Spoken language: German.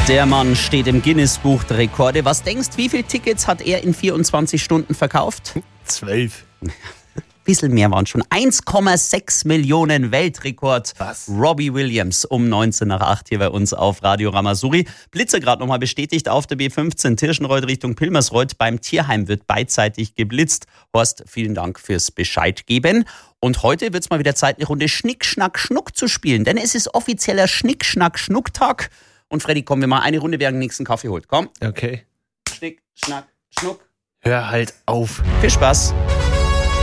Der Mann steht im Guinness-Buch der Rekorde. Was denkst, wie viele Tickets hat er in 24 Stunden verkauft? 12. Bisschen mehr waren schon. 1,6 Millionen Weltrekord. Was? Robbie Williams um 19:08 hier bei uns auf Radio Ramasuri. Blitzer gerade nochmal bestätigt auf der B15 Tirschenreuth Richtung Pilmersreuth. Beim Tierheim wird beidseitig geblitzt. Horst, vielen Dank fürs Bescheid geben. Und heute wird es mal wieder Zeit, eine Runde Schnick, Schnack, Schnuck zu spielen. Denn es ist offizieller Schnick, Schnack, Schnuck-Tag. Und Freddy, komm, wir mal eine Runde, während den nächsten Kaffee holt. Komm. Okay. Schnick, Schnack, Schnuck. Hör halt auf. Viel Spaß.